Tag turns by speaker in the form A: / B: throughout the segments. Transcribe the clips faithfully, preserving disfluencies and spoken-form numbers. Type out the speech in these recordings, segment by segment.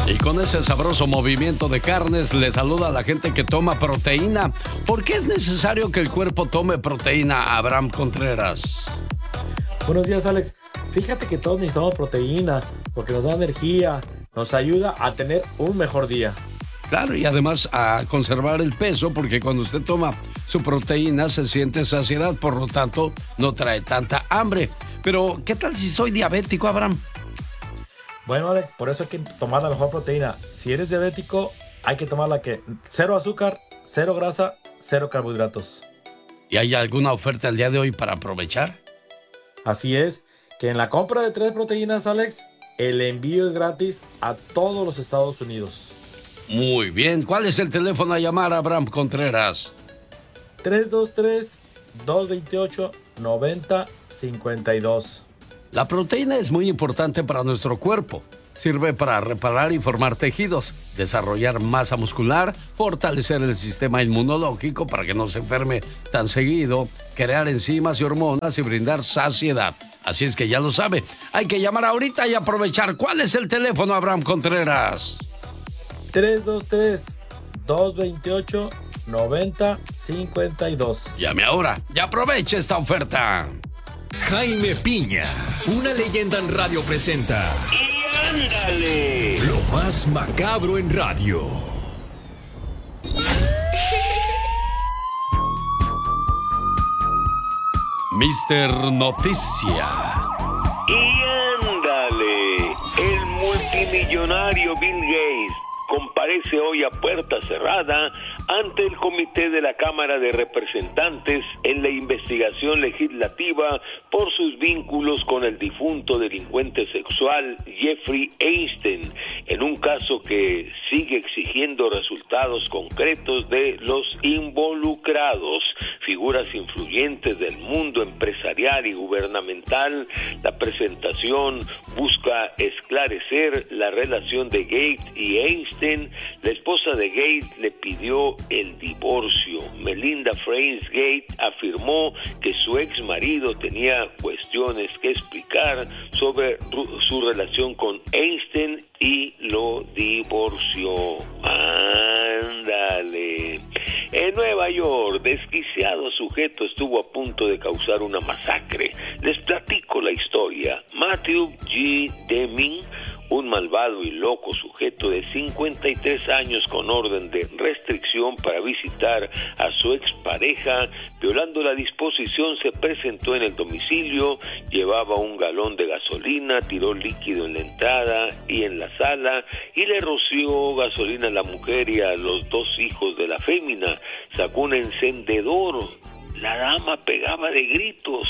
A: Y con ese sabroso movimiento de carnes, le saluda a la gente que toma proteína. ¿Por qué es necesario que el cuerpo tome proteína, Abraham Contreras?
B: Buenos días, Alex. Fíjate que todos necesitamos proteína porque nos da energía, nos ayuda a tener un mejor día.
A: Claro, y además a conservar el peso, porque cuando usted toma su proteína se siente saciedad, por lo tanto no trae tanta hambre. Pero, ¿qué tal si soy diabético, Abraham?
B: Bueno, Alex, por eso hay que tomar la mejor proteína. Si eres diabético, hay que tomar la que cero azúcar, cero grasa, cero carbohidratos.
A: ¿Y hay alguna oferta el día de hoy para aprovechar?
B: Así es, que en la compra de tres proteínas, Alex, el envío es gratis a todos los Estados Unidos.
A: Muy bien. ¿Cuál es el teléfono a llamar, Abraham Contreras?
B: tres dos tres, dos dos ocho, nueve cero cinco dos.
A: La proteína es muy importante para nuestro cuerpo. Sirve para reparar y formar tejidos, desarrollar masa muscular, fortalecer el sistema inmunológico para que no se enferme tan seguido, crear enzimas y hormonas y brindar saciedad. Así es que ya lo sabe, hay que llamar ahorita y aprovechar. ¿Cuál es el teléfono, Abraham Contreras?
B: tres dos tres, dos dos ocho, nueve cero cinco dos.
A: Llame ahora y aproveche esta oferta.
C: Jaime Piña, una leyenda en radio presenta.
D: ¡Y ándale!
C: Lo más macabro en radio.
A: mister Noticia.
D: ¡Y ándale! El multimillonario Bill Gates comparece hoy a puerta cerrada ante el comité de la Cámara de Representantes en la investigación legislativa por sus vínculos con el difunto delincuente sexual Jeffrey Epstein, en un caso que sigue exigiendo resultados concretos de los involucrados, figuras influyentes del mundo empresarial y gubernamental. La presentación busca esclarecer la relación de Gates y Epstein. La esposa de Gates le pidió el divorcio. Melinda Frances Gates afirmó que su ex marido tenía cuestiones que explicar sobre su relación con Epstein y lo divorció. Ándale. En Nueva York, desquiciado sujeto estuvo a punto de causar una masacre. Les platico la historia. Matthew G. Deming, un malvado y loco sujeto de cincuenta y tres años con orden de restricción para visitar a su expareja, violando la disposición, se presentó en el domicilio, llevaba un galón de gasolina, tiró líquido en la entrada y en la sala y le roció gasolina a la mujer y a los dos hijos de la fémina. Sacó un encendedor, la dama pegaba de gritos,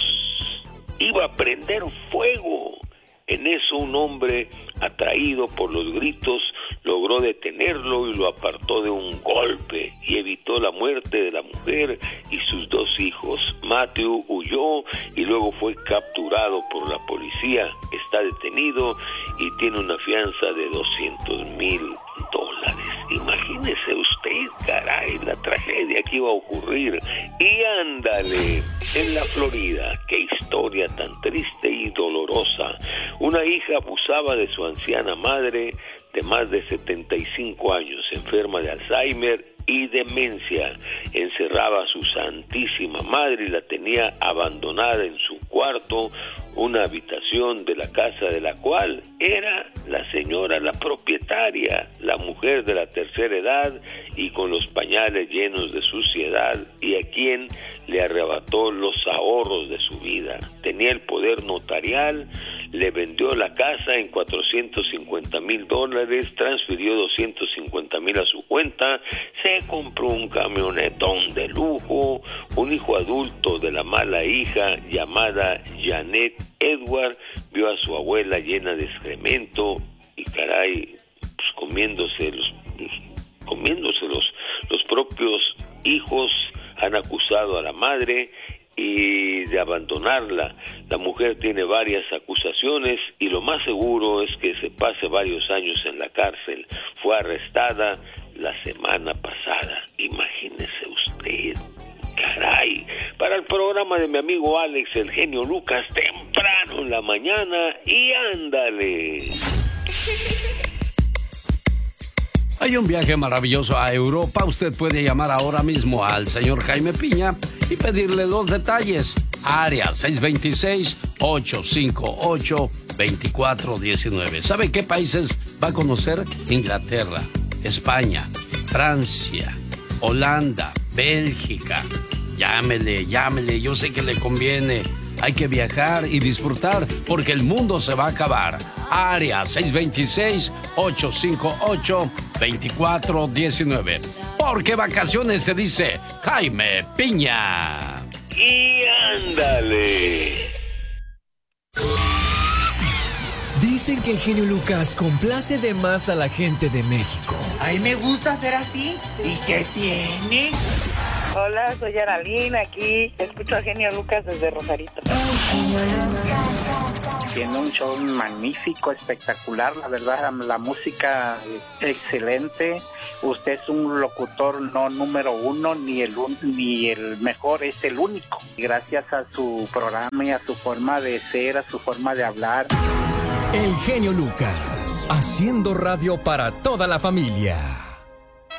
D: iba a prender fuego. En eso un hombre, atraído por los gritos, logró detenerlo y lo apartó de un golpe y evitó la muerte de la mujer y sus dos hijos. Matthew huyó y luego fue capturado por la policía. Está detenido y tiene una fianza de doscientos mil dólares. Imagínese usted, caray, la tragedia que iba a ocurrir. Y ándale, en la Florida, qué historia tan triste y dolorosa. Una hija abusaba de su anciana madre de más de setenta y cinco años, enferma de Alzheimer y demencia. Encerraba a su santísima madre y la tenía abandonada en su cuarto, una habitación de la casa de la cual era la señora la propietaria, la mujer de la tercera edad y con los pañales llenos de suciedad, y a quien le arrebató los ahorros de su vida. Tenía el poder notarial, le vendió la casa en cuatrocientos cincuenta mil dólares, transfirió doscientos cincuenta mil a su cuenta, se compró un camionetón de lujo. Un hijo adulto de la mala hija llamada Janet Edward vio a su abuela llena de excremento y caray, pues comiéndose los, pues, comiéndose los, los propios hijos. Han acusado a la madre y de abandonarla. La mujer tiene varias acusaciones y lo más seguro es que se pase varios años en la cárcel. Fue arrestada la semana pasada. Imagínese usted, caray. Para el programa de mi amigo Alex, el genio Lucas, temprano en la mañana, y ándale.
A: Hay un viaje maravilloso a Europa. Usted puede llamar ahora mismo al señor Jaime Piña y pedirle los detalles. Área seis dos seis, ocho cinco ocho, dos cuatro uno nueve. ¿Sabe qué países va a conocer? Inglaterra, España, Francia, Holanda, Bélgica. Llámele, llámele, yo sé que le conviene. Hay que viajar y disfrutar porque el mundo se va a acabar. Área seis dos seis, ocho cinco ocho, dos cuatro uno nueve. Porque vacaciones se dice Jaime Piña.
D: Y ándale.
C: Dicen que el genio Lucas complace de más a la gente de México.
E: A mí me gusta ser así. ¿Y qué tiene?
F: Hola, soy Aralín, aquí escucho a Genio Lucas desde Rosarito.
G: Tiene un show magnífico, espectacular, la verdad, la música excelente. Usted es un locutor no número uno, ni el, ni el mejor, es el único. Gracias a su programa y a su forma de ser, a su forma de hablar.
C: El genio Lucas, haciendo radio para toda la familia.